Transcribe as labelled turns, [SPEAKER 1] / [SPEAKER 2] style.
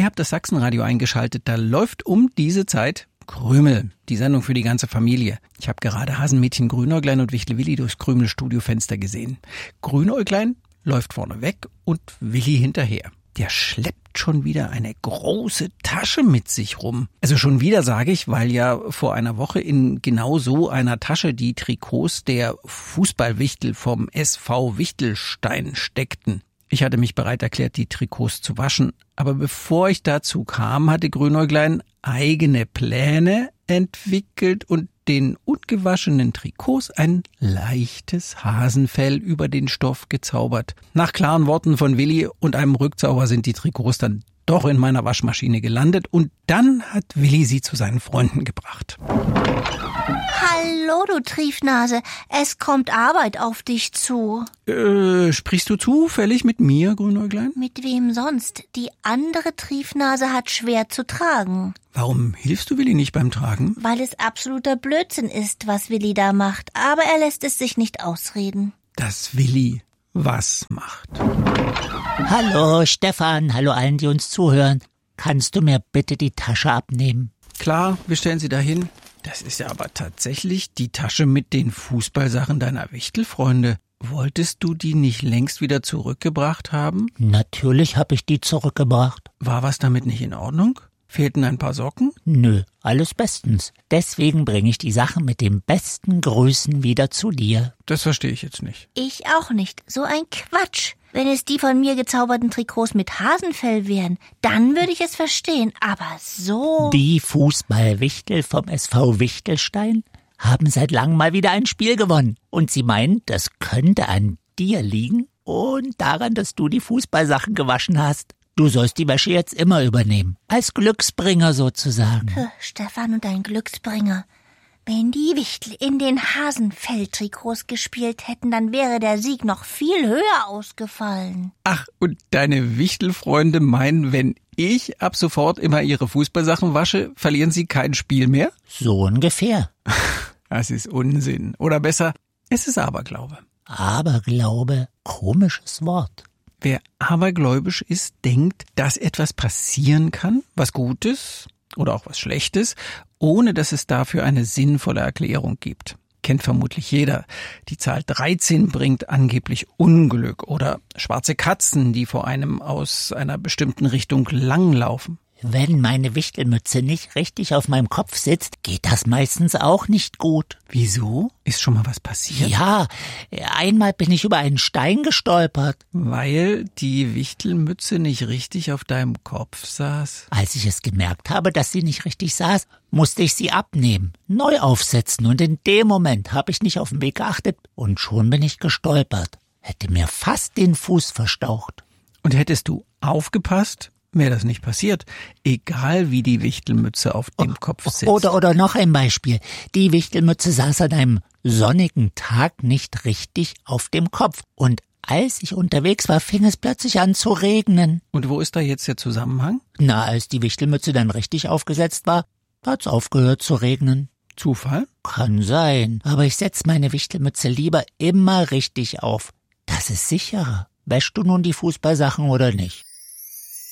[SPEAKER 1] Ihr habt das Sachsenradio eingeschaltet, da läuft um diese Zeit Krümel, die Sendung für die ganze Familie. Ich habe gerade Hasenmädchen Grünäuglein und Wichtel Willi durchs Krümel-Studiofenster gesehen. Grünäuglein läuft vorne weg und Willi hinterher. Der schleppt schon wieder eine große Tasche mit sich rum. Also schon wieder sage ich, weil ja vor einer Woche in genau so einer Tasche die Trikots der Fußballwichtel vom SV Wichtelstein steckten. Ich hatte mich bereit erklärt, die Trikots zu waschen. Aber bevor ich dazu kam, hatte Grünäuglein eigene Pläne entwickelt und den ungewaschenen Trikots ein leichtes Hasenfell über den Stoff gezaubert. Nach klaren Worten von Willi und einem Rückzauber sind die Trikots dann doch in meiner Waschmaschine gelandet und dann hat Willi sie zu seinen Freunden gebracht.
[SPEAKER 2] Hallo, du Triefnase. Es kommt Arbeit auf dich zu.
[SPEAKER 1] Sprichst du zufällig mit mir, Grünäuglein?
[SPEAKER 2] Mit wem sonst? Die andere Triefnase hat schwer zu tragen.
[SPEAKER 1] Warum hilfst du Willi nicht beim Tragen?
[SPEAKER 2] Weil es absoluter Blödsinn ist, was Willi da macht. Aber er lässt es sich nicht ausreden.
[SPEAKER 1] Dass Willi was macht.
[SPEAKER 3] Hallo Stefan, hallo allen, die uns zuhören. Kannst du mir bitte die Tasche abnehmen?
[SPEAKER 1] Klar, wir stellen sie dahin. Das ist ja aber tatsächlich die Tasche mit den Fußballsachen deiner Wichtelfreunde. Wolltest du die nicht längst wieder zurückgebracht haben?
[SPEAKER 3] Natürlich habe ich die zurückgebracht.
[SPEAKER 1] War was damit nicht in Ordnung? Fehlten ein paar Socken?
[SPEAKER 3] Nö, alles bestens. Deswegen bringe ich die Sachen mit den besten Grüßen wieder zu dir.
[SPEAKER 1] Das verstehe ich jetzt nicht.
[SPEAKER 2] Ich auch nicht. So ein Quatsch. Wenn es die von mir gezauberten Trikots mit Hasenfell wären, dann würde ich es verstehen. Aber so...
[SPEAKER 3] Die Fußballwichtel vom SV Wichtelstein haben seit langem mal wieder ein Spiel gewonnen. Und sie meinen, das könnte an dir liegen und daran, dass du die Fußballsachen gewaschen hast. Du sollst die Wäsche jetzt immer übernehmen. Als Glücksbringer sozusagen.
[SPEAKER 2] Stefan und dein Glücksbringer. Wenn die Wichtel in den Hasenfelltrikots gespielt hätten, dann wäre der Sieg noch viel höher ausgefallen.
[SPEAKER 1] Ach, und deine Wichtelfreunde meinen, wenn ich ab sofort immer ihre Fußballsachen wasche, verlieren sie kein Spiel mehr?
[SPEAKER 3] So ungefähr.
[SPEAKER 1] Das ist Unsinn. Oder besser, es ist Aberglaube.
[SPEAKER 3] Aberglaube, komisches Wort.
[SPEAKER 1] Wer abergläubisch ist, denkt, dass etwas passieren kann, was Gutes oder auch was Schlechtes, ohne dass es dafür eine sinnvolle Erklärung gibt. Kennt vermutlich jeder. Die Zahl 13 bringt angeblich Unglück oder schwarze Katzen, die vor einem aus einer bestimmten Richtung langlaufen.
[SPEAKER 3] Wenn meine Wichtelmütze nicht richtig auf meinem Kopf sitzt, geht das meistens auch nicht gut.
[SPEAKER 1] Wieso? Ist schon mal was passiert?
[SPEAKER 3] Ja, einmal bin ich über einen Stein gestolpert.
[SPEAKER 1] Weil die Wichtelmütze nicht richtig auf deinem Kopf saß?
[SPEAKER 3] Als ich es gemerkt habe, dass sie nicht richtig saß, musste ich sie abnehmen, neu aufsetzen und in dem Moment habe ich nicht auf den Weg geachtet und schon bin ich gestolpert. Hätte mir fast den Fuß verstaucht.
[SPEAKER 1] Und hättest du aufgepasst, wäre das nicht passiert, egal wie die Wichtelmütze auf dem Kopf sitzt.
[SPEAKER 3] Oder noch ein Beispiel. Die Wichtelmütze saß an einem sonnigen Tag nicht richtig auf dem Kopf. Und als ich unterwegs war, fing es plötzlich an zu regnen.
[SPEAKER 1] Und wo ist da jetzt der Zusammenhang?
[SPEAKER 3] Na, als die Wichtelmütze dann richtig aufgesetzt war, hat's aufgehört zu regnen.
[SPEAKER 1] Zufall?
[SPEAKER 3] Kann sein, aber ich setz meine Wichtelmütze lieber immer richtig auf. Das ist sicherer. Wäschst du nun die Fußballsachen oder nicht?